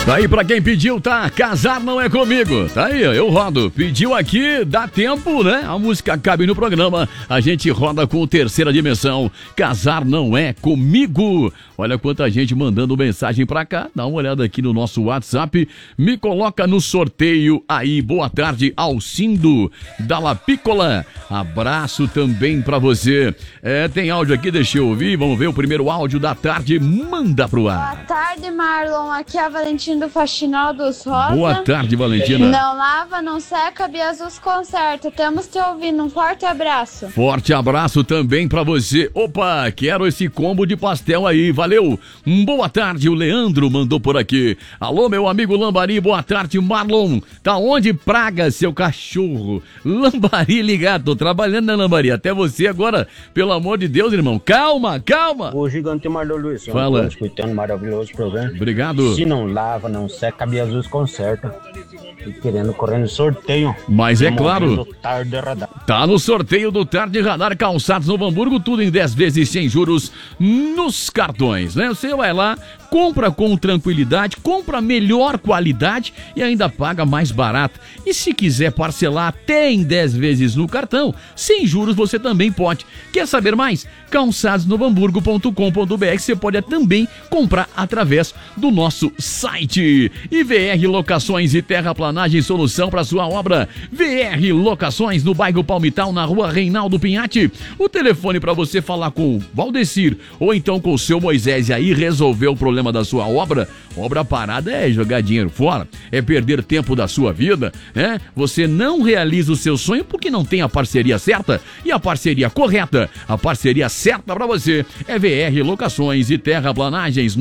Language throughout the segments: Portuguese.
Tá aí pra quem pediu, tá? Casar não é comigo. Tá aí, eu rodo. Pediu aqui, dá tempo, né? A música cabe no programa. A gente roda com Terceira Dimensão. Casar não é comigo. Olha quanta gente mandando mensagem pra cá. Dá uma olhada aqui no nosso WhatsApp. Me coloca no sorteio aí. Boa tarde, Alcindo Dalla Piccola. Abraço também pra você. Tem áudio aqui, deixa eu ouvir. Vamos ver o primeiro áudio da tarde. Manda pro ar. Boa tarde, Marlon. Aqui é a Valentina do Faxinal dos Rosa. Boa tarde, Valentina. Não lava, não seca, Biazus conserta. Estamos te ouvindo. Um forte abraço. Forte abraço também pra você. Opa, quero esse combo de pastel aí. Valeu. Boa tarde, o Leandro mandou por aqui. Alô, meu amigo Lambari. Boa tarde, Marlon. Tá onde praga seu cachorro? Lambari ligado. Tô trabalhando na Lambari. Até você agora. Pelo amor de Deus, irmão. Calma, calma. O gigante Marlon Luiz. Fala. Escutando um maravilhoso programa. Obrigado. Se não lava, não seca, a Biazus conserta. E querendo correr no sorteio. Mas é claro. Tarde Radar. Tá no sorteio do Tarde Radar Calçados Novo Hamburgo, tudo em 10 vezes sem juros nos cartões, né? Você vai lá, compra com tranquilidade, compra melhor qualidade e ainda paga mais barato. E se quiser parcelar até em 10 vezes no cartão, sem juros você também pode. Quer saber mais? calçadosnovohamburgo.com.br. Você pode também comprar através do nosso site. IVR Locações e Terraplanagem, solução para sua obra. VR Locações no bairro Palmital, na rua Reinaldo Pinhatti. O telefone para você falar com o Valdecir ou então com o seu Moisés e aí resolver o problema da sua obra. Obra parada é jogar dinheiro fora, é perder tempo da sua vida, né? Você não realiza o seu sonho porque não tem a parceria certa e a parceria correta. A parceria certa para você é VR Locações e Terraplanagens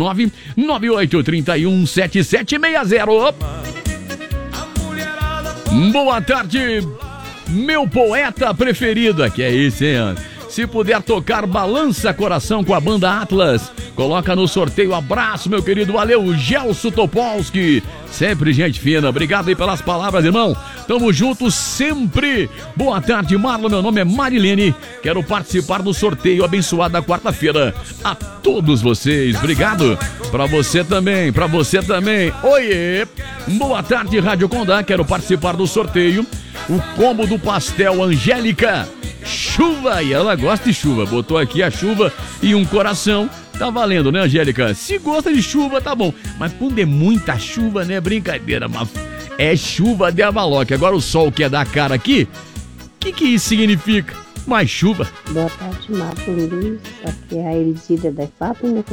998317760. Boa tarde, meu poeta preferido. Que é esse, hein? Se puder tocar Balança Coração com a banda Atlas, coloca no sorteio. Abraço, meu querido. Valeu, Gelson Topolski. Sempre gente fina. Obrigado aí pelas palavras, irmão. Tamo juntos sempre. Boa tarde, Marlon. Meu nome é Marilene. Quero participar do sorteio abençoado da quarta-feira. A todos vocês. Obrigado. Pra você também. Pra você também. Oiê. Boa tarde, Rádio Condá. Quero participar do sorteio. O combo do pastel Angélica. Chuva, e ela gosta de chuva. Botou aqui a chuva e um coração. Tá valendo, né, Angélica? Se gosta de chuva, tá bom. Mas quando é muita chuva, né, brincadeira. Mas é chuva de avaloque. Agora o sol quer dar a cara aqui. O que isso significa? Mais chuva. Boa tarde, Marcos Luiz. Aqui é a Elisida da IFAP, né?